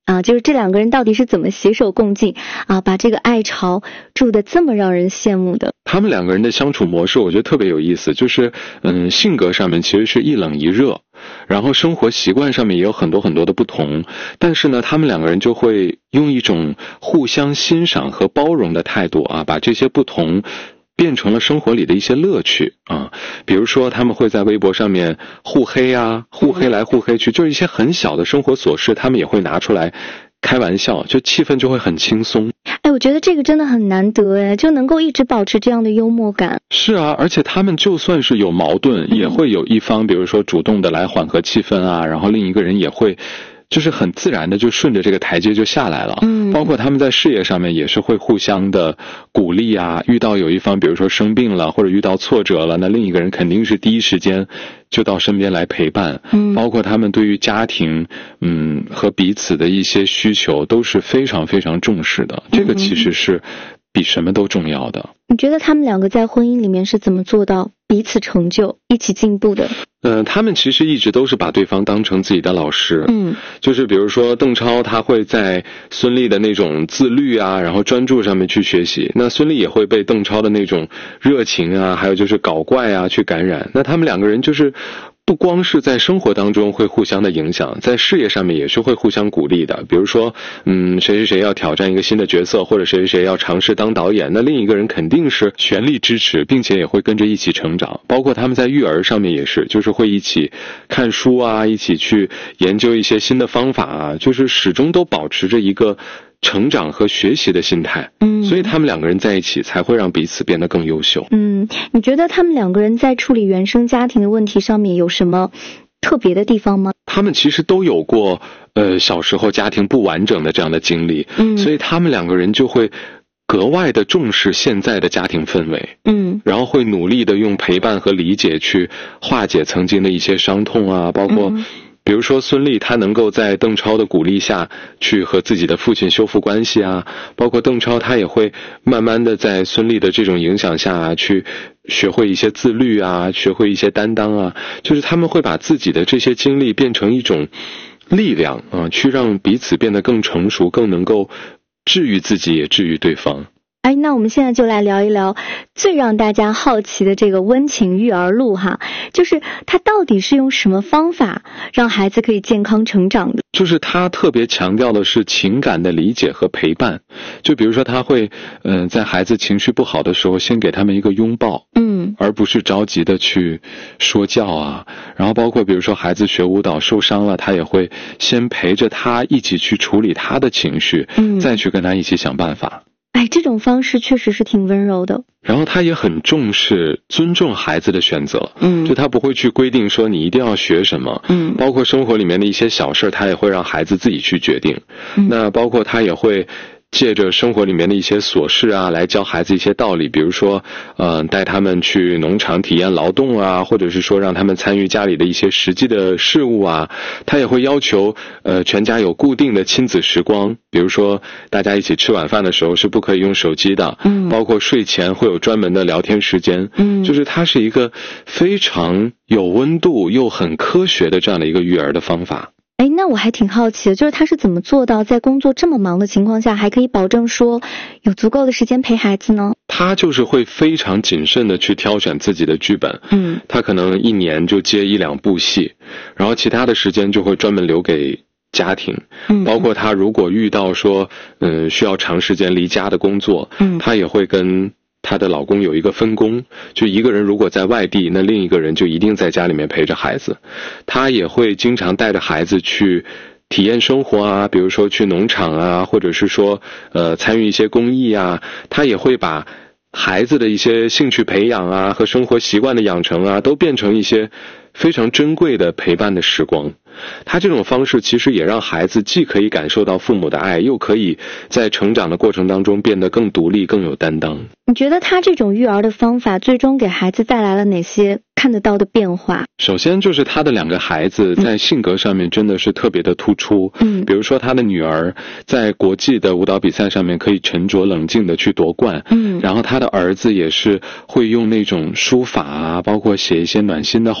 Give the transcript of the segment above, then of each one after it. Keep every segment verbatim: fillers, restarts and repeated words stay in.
啊，就是这两个人到底是怎么携手共进啊，把这个爱巢住得这么让人羡慕的。 他们两个人的相处模式我觉得特别有意思，就是嗯，性格上面其实是一冷一热，然后生活习惯上面也有很多很多的不同，但是呢他们两个人就会用一种互相欣赏和包容的态度啊，把这些不同变成了生活里的一些乐趣啊，比如说他们会在微博上面互黑啊，互黑来互黑去，就是一些很小的生活琐事他们也会拿出来开玩笑，就气氛就会很轻松。 哎，我觉得这个真的很难得哎，就能够一直保持这样的幽默感。 是啊，而且他们就算是有矛盾，嗯、也会有一方比如说主动的来缓和气氛啊，然后另一个人也会就是很自然的就顺着这个台阶就下来了。嗯，包括他们在事业上面也是会互相的鼓励啊，遇到有一方比如说生病了或者遇到挫折了，那另一个人肯定是第一时间就到身边来陪伴。嗯，包括他们对于家庭嗯和彼此的一些需求都是非常非常重视的，这个其实是比什么都重要的。 你觉得他们两个在婚姻里面是怎么做到彼此成就一起进步的？ 呃，他们其实一直都是把对方当成自己的老师。嗯，就是比如说邓超他会在孙俪的那种自律啊，然后专注上面去学习，那孙俪也会被邓超的那种热情啊，还有就是搞怪啊去感染，那他们两个人就是不光是在生活当中会互相的影响，在事业上面也是会互相鼓励的。比如说嗯，谁谁谁要挑战一个新的角色，或者谁谁谁要尝试当导演，那另一个人肯定是全力支持，并且也会跟着一起成长。包括他们在育儿上面也是，就是会一起看书啊，一起去研究一些新的方法啊，就是始终都保持着一个成长和学习的心态。嗯，所以他们两个人在一起才会让彼此变得更优秀。 嗯，你觉得他们两个人在处理原生家庭的问题上面有什么特别的地方吗？ 他们其实都有过呃小时候家庭不完整的这样的经历。嗯，所以他们两个人就会格外的重视现在的家庭氛围。嗯，然后会努力的用陪伴和理解去化解曾经的一些伤痛啊，包括、嗯比如说孙俪她能够在邓超的鼓励下去和自己的父亲修复关系啊，包括邓超他也会慢慢的在孙俪的这种影响下、啊、去学会一些自律啊，学会一些担当啊，就是他们会把自己的这些经历变成一种力量啊，去让彼此变得更成熟，更能够治愈自己也治愈对方。 哎，那我们现在就来聊一聊最让大家好奇的这个温情育儿路哈，就是他到底是用什么方法让孩子可以健康成长的？ 就是他特别强调的是情感的理解和陪伴，就比如说他会嗯、呃，在孩子情绪不好的时候先给他们一个拥抱，嗯，而不是着急的去说教啊，然后包括比如说孩子学舞蹈受伤了，他也会先陪着他一起去处理他的情绪，嗯，再去跟他一起想办法。 哎，这种方式确实是挺温柔的。 然后他也很重视尊重孩子的选择，嗯，就他不会去规定说你一定要学什么，嗯，包括生活里面的一些小事他也会让孩子自己去决定。嗯，那包括他也会借着生活里面的一些琐事啊，来教孩子一些道理，比如说呃，带他们去农场体验劳动啊，或者是说让他们参与家里的一些实际的事务啊。他也会要求呃全家有固定的亲子时光，比如说大家一起吃晚饭的时候是不可以用手机的，嗯，包括睡前会有专门的聊天时间，嗯，就是它是一个非常有温度又很科学的这样的一个育儿的方法。 哎，那我还挺好奇的，就是他是怎么做到在工作这么忙的情况下还可以保证说有足够的时间陪孩子呢？ 他就是会非常谨慎的去挑选自己的剧本，嗯，他可能一年就接一两部戏，然后其他的时间就会专门留给家庭，嗯，包括他如果遇到说嗯需要长时间离家的工作，嗯，他也会跟她的老公有一个分工，就一个人如果在外地，那另一个人就一定在家里面陪着孩子。她也会经常带着孩子去体验生活啊，比如说去农场啊，或者是说呃参与一些公益啊。她也会把孩子的一些兴趣培养啊和生活习惯的养成啊都变成一些非常珍贵的陪伴的时光。他这种方式其实也让孩子既可以感受到父母的爱，又可以在成长的过程当中变得更独立更有担当。 你觉得他这种育儿的方法最终给孩子带来了哪些看得到的变化？ 首先就是他的两个孩子在性格上面真的是特别的突出，嗯，比如说他的女儿在国际的舞蹈比赛上面可以沉着冷静的去夺冠，嗯，然后他的儿子也是会用那种书法啊，包括写一些暖心的话语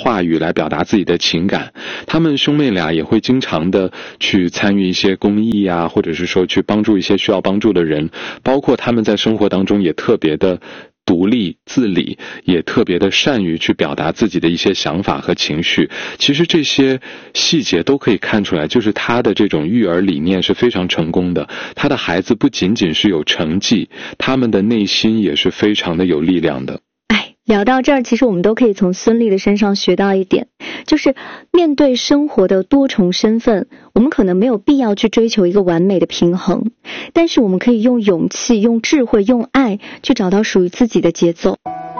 来表达自己的情感。他们兄妹俩也会经常的去参与一些公益啊，或者是说去帮助一些需要帮助的人，包括他们在生活当中也特别的独立自理，也特别的善于去表达自己的一些想法和情绪。其实这些细节都可以看出来，就是他的这种育儿理念是非常成功的。他的孩子不仅仅是有成绩，他们的内心也是非常的有力量的。 聊到这儿，其实我们都可以从孙俪的身上学到一点，就是面对生活的多重身份，我们可能没有必要去追求一个完美的平衡，但是我们可以用勇气、用智慧、用爱去找到属于自己的节奏。